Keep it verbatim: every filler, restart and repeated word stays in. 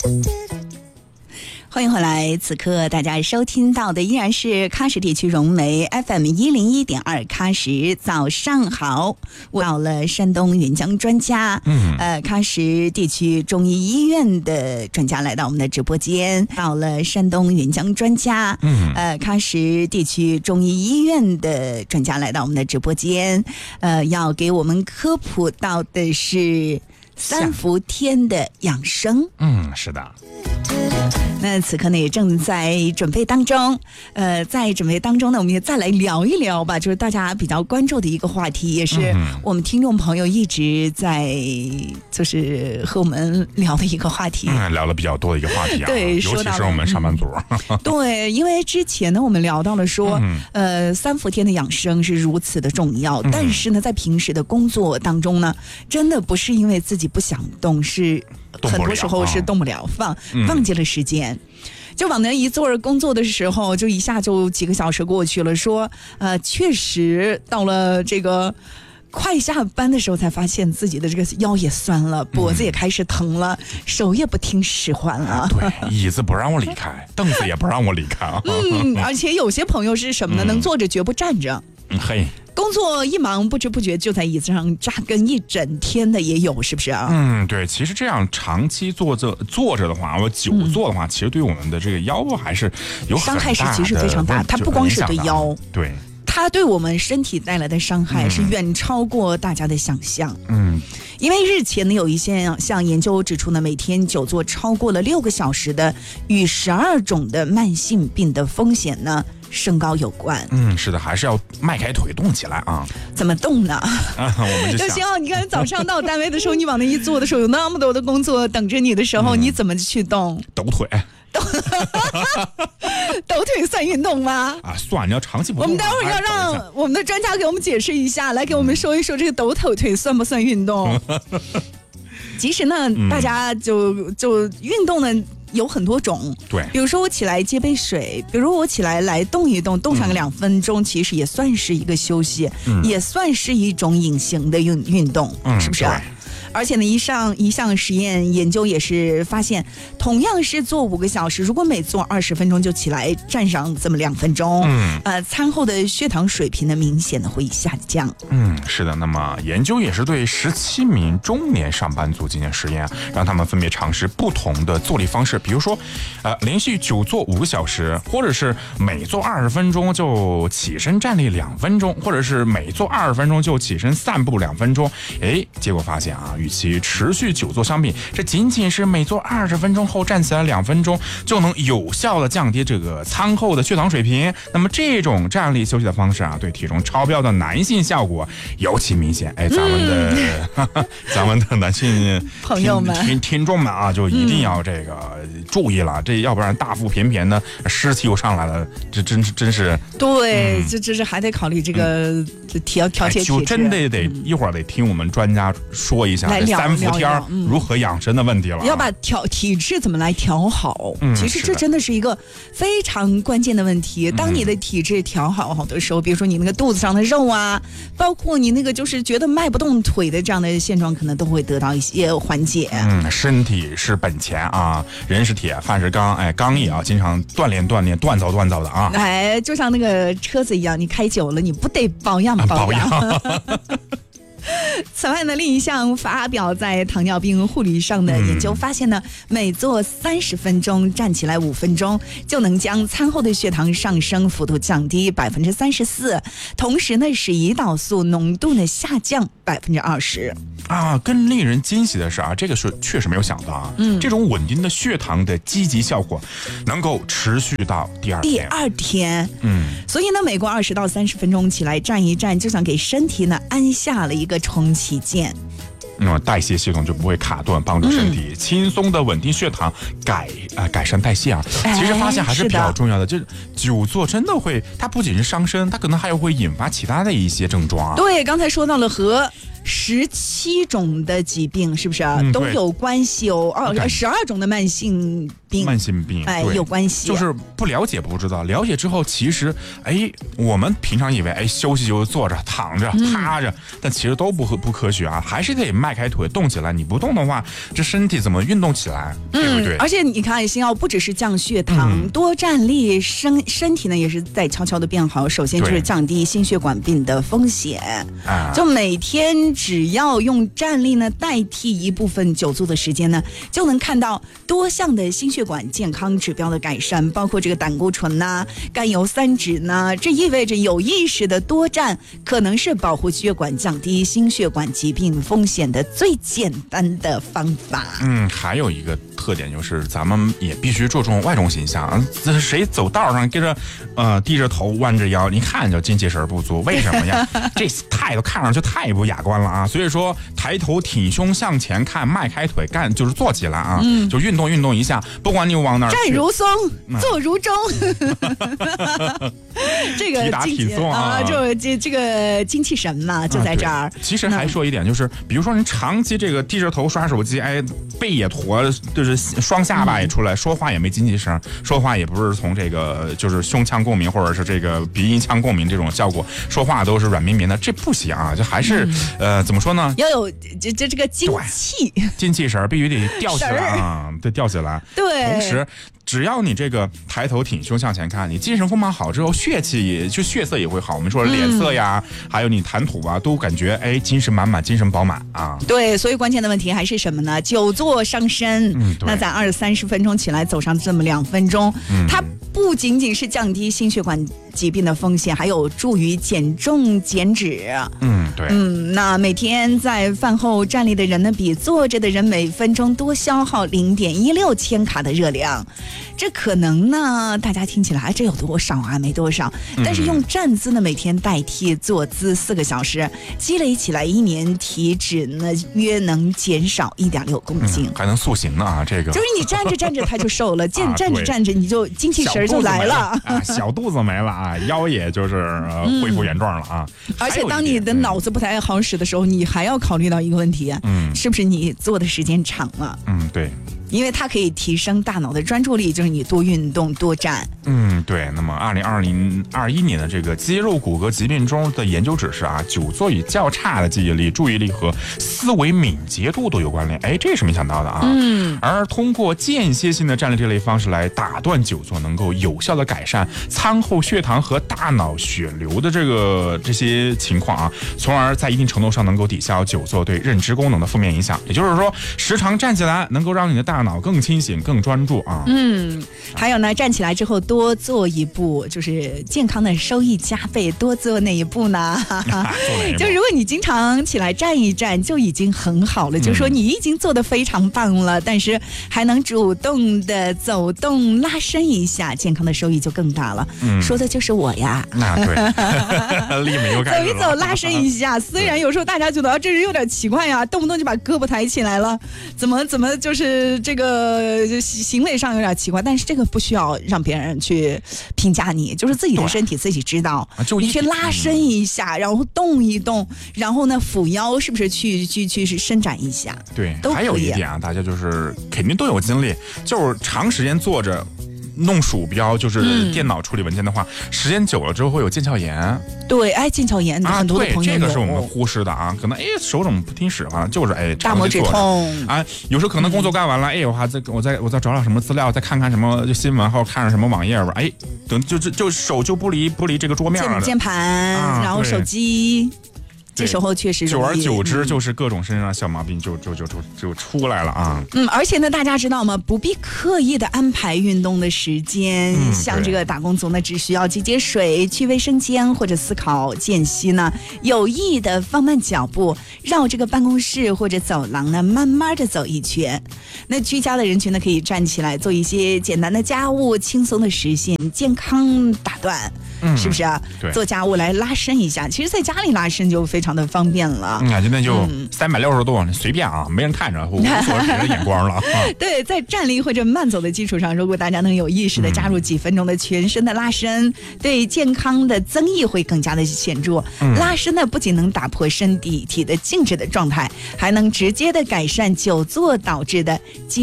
欢迎回来，此刻大家收听到的依然是喀什地区融媒 F M 一零一点二喀什早上好。我到了山东云江专家，嗯，呃，喀什地区中医医院的专家来到我们的直播间。到了山东云江专家，嗯，呃，喀什地区中医医院的专家来到我们的直播间，呃，要给我们科普到的是三伏天的养生。 嗯，是的。 那此刻呢也正在准备当中，呃，在准备当中呢，我们也再来聊一聊吧，就是大家比较关注的一个话题，也是我们听众朋友一直在就是和我们聊的一个话题， 嗯，聊的比较多的一个话题啊， 对， 尤其是我们上班族。 嗯、对，因为之前呢我们聊到了说，嗯、呃，三伏天的养生是如此的重要，嗯、但是呢，在平时的工作当中呢，真的不是因为自己不想动，是。很多时候是动不了，放、嗯、忘记了时间。就往那一坐着工作的时候，就一下就几个小时过去了。说，呃，确实到了这个快下班的时候，才发现自己的这个腰也酸了，脖子也开始疼了，嗯、手也不听使唤了。 对，椅子不让我离开，凳子也不让我离开啊。 嗯，而且有些朋友是什么呢？嗯、能坐着绝不站着。 嗯，嘿。 工作一忙，不知不觉就在椅子上扎根一整天的也有，是不是啊？ 嗯，对，其实这样长期坐着坐着的话，我久坐的话，嗯、其实对我们的这个腰部还是有很大的伤害是其实非常大，它不光是对腰， 对， 它对我们身体带来的伤害是远超过大家的想象。嗯，因为日前呢有一些像研究指出呢，每天久坐超过了六个小时的，与十二种的慢性病的风险呢升高有关。 嗯，是的，还是要迈开腿动起来啊！ 怎么动呢？ 啊，我们就想， 就希望你看早上到单位的时候，你往那一坐的时候，有那么多的工作等着你的时候，嗯、你怎么去动？ 抖腿。 抖抖腿算运动吗？ 啊，算，你要长期不动。 我们待会儿要让我们的专家给我们解释一下，来给我们说一说这个抖抖腿算不算运动？其实呢，嗯、大家就就运动呢。有很多种， 对， 比如说我起来接杯水，比如我起来来动一动，动上个两分钟，嗯、其实也算是一个休息，嗯、也算是一种隐形的运运动，嗯、是不是啊？而且呢，一项一项实验研究也是发现，同样是做五个小时，如果每做二十分钟就起来站上这么两分钟，嗯，呃，餐后的血糖水平呢明显的会下降。 嗯，是的。那么研究也是对十七名中年上班族进行实验，让他们分别尝试不同的坐立方式，比如说，呃，连续久坐五个小时，或者是每坐二十分钟就起身站立两分钟，或者是每坐二十分钟就起身散步两分钟。哎，结果发现啊。与其持续久坐相比，这仅仅是每坐二十分钟后站起来两分钟，就能有效的降低这个餐后的血糖水平。那么这种站立休息的方式啊，对体重超标的男性效果尤其明显。哎，咱们的、嗯、哈哈咱们的男性朋友们、 听听众们啊，就一定要这个注意了，嗯、这要不然大腹便便的湿气又上来了，这真是真是对，嗯、这这是还得考虑这个、嗯、调调节体质， 就真的得、嗯、一会儿得听我们专家说一下。三伏天如何养生的问题了、啊嗯， 要把调体质怎么来调好？嗯、其实这真的是一个非常关键的问题。嗯、当你的体质调好好的时候，比如说你那个肚子上的肉啊，包括你那个就是觉得迈不动腿的这样的现状，可能都会得到一些缓解。 嗯，身体是本钱啊，人是铁，饭是钢，哎，刚毅啊，经常锻炼锻炼，锻造锻造的啊。 哎，就像那个车子一样，你开久了，你不得保养保养。保养此外呢，另一项发表在糖尿病护理上的研究发现呢，嗯、每做三十分钟，站起来五分钟，就能将餐后的血糖上升幅度降低百分之三十四，同时呢，使胰岛素浓度呢下降百分之二十。 啊，更令人惊喜的是啊，这个是确实没有想到啊，嗯，这种稳定的血糖的积极效果能够持续到第二天。第二天，嗯，所以呢，每过二十到三十分钟起来站一站，就像给身体呢按下了一个重启键。 那么代谢系统就不会卡顿，帮助身体、嗯、轻松的稳定血糖，改啊、呃、改善代谢啊。其实发现还是比较重要的，就是久坐真的会，它不仅是伤身，它可能还会引发其他的一些症状啊。 对，刚才说到了和十七种的疾病，是不是、 嗯、 都有关系哦？哦，十二种的慢性病， 慢性病， 哎，有关系。 就是不了解不知道，了解之后，其实，哎，我们平常以为，哎，休息就坐着、躺着、趴着，嗯、但其实都不不科学啊，还是得迈开腿动起来。你不动的话，这身体怎么运动起来？嗯、对不对？ 而且你看，心药不只是降血糖，嗯、多站立，身身体呢也是在悄悄的变好。首先就是降低心血管病的风险。啊，就每天只要用站立呢代替一部分久坐的时间呢，就能看到多项的心血管健康指标的改善，包括这个胆固醇呐、啊、甘油三酯呢。这意味着有意识的多站可能是保护血管、降低心血管疾病风险的最简单的方法。 嗯，还有一个特点就是咱们也必须注重外重形象。这谁走道上跟着呃低着头弯着腰，你看就精气神不足。为什么呀？这态度看上去太不雅观了啊！所以说，抬头挺胸向前看，迈开腿干，就是坐起来啊，嗯、就运动运动一下。不管你往哪儿站如松，坐如钟。这个体打体松啊， 就这这个精气神嘛，就在这儿。 啊、其实还说一点，就是比如说你长期这个低着头刷手机，哎，背也驼，就是双下巴也出来，嗯、说话也没精气神，说话也不是从这个就是胸腔共鸣或者是这个鼻音腔共鸣这种效果，说话都是软绵绵的，这不行啊！就还是、嗯、呃，怎么说呢？ 要有这这这个精气， 精气神必须得吊起来啊，得吊起来。 对， 同时。只要你这个抬头挺胸向前看，你精神丰满好之后，血气也就血色也会好。我们说脸色呀，嗯、还有你谈吐啊，都感觉哎精神满满，精神饱满啊。 对，所以关键的问题还是什么呢？久坐伤身。嗯，那咱二三十分钟起来走上这么两分钟，嗯、它不仅仅是降低心血管疾病的风险，还有助于减重减脂。 嗯，对。 嗯，那每天在饭后站立的人呢，比坐着的人每分钟多消耗零点一六千卡的热量。这可能呢，大家听起来这有多少啊？没多少。但是用站姿呢，每天代替坐姿四个小时，积累起来，一年体脂呢约能减少一点六公斤、 嗯，还能塑形呢啊！这个就是你站着站着它就瘦了，站、啊、站着站着你就精气神就来了， 啊，小肚子没了啊，腰也就是、呃、恢复原状了啊。 嗯、而且当你的脑子不太好使的时候，你还要考虑到一个问题啊，嗯，是不是你坐的时间长了？ 嗯，对。 因为它可以提升大脑的专注力，就是你多运动多站。 嗯，对。那么，二零二零二一年的这个肌肉骨骼疾病中的研究指示啊，久坐与较差的记忆力、注意力和思维敏捷度都有关联。哎，这是没想到的啊。嗯。而通过间歇性的站立这类方式来打断久坐，能够有效的改善餐后血糖和大脑血流的这个这些情况啊，从而在一定程度上能够抵消久坐对认知功能的负面影响。也就是说，时常站起来能够让你的大脑更清醒、更专注啊。 嗯，还有呢，站起来之后多做一步，就是健康的收益加倍。多做哪一步呢？啊、就如果你经常起来站一站，就已经很好了。嗯、就是说你已经做得非常棒了，但是还能主动的走动、拉伸一下，健康的收益就更大了。嗯、说的就是我呀。 那对，立美又开始了。 走一走，拉伸一下。虽然有时候大家觉得这人有点奇怪呀，动不动就把胳膊抬起来了，怎么怎么就是这个。呃，行为上有点奇怪，但是这个不需要让别人去评价你，就是自己的身体自己知道。你去拉伸一下，然后动一动，然后呢，俯腰是不是去去去是伸展一下？ 对，还有一点啊，大家就是肯定都有经历，就是长时间坐着。弄鼠标就是电脑处理文件的话，嗯、时间久了之后会有腱鞘炎。 对，哎，腱鞘炎很多的朋友有、 啊、对，这个是我们忽视的啊。可能哎手怎么不听使唤，就是哎大拇指痛啊。有时候可能工作干完了，嗯、哎，我还在我再我再找找什么资料，再看看什么新闻，或者看上什么网页吧。哎，等就就就手就不离不离这个桌面了。 键盘，啊、然后手机。这时候确实久而久之就是各种身上的小毛病就就就就就出来了啊。 嗯，而且呢，大家知道吗？不必刻意的安排运动的时间，嗯、像这个打工族呢，只需要接接水、去卫生间或者思考间隙呢，有意的放慢脚步，绕这个办公室或者走廊呢，慢慢的走一圈。那居家的人群呢，可以站起来做一些简单的家务，轻松的实现健康打断。 嗯、 是不是啊？ 对， 做家务来拉伸一下，其实在家里拉伸就非常的方便了。 嗯，现在就三百六十度，随便啊，没人看着，无所别人眼光了。啊、 对，在站立或者慢走的基础上，如果大家能有意识的加入几分钟的全身的拉伸，嗯、对健康的增益会更加的显著。嗯、拉伸呢，不仅能打破身体体的静止的状态，还能直接的改善久坐导致的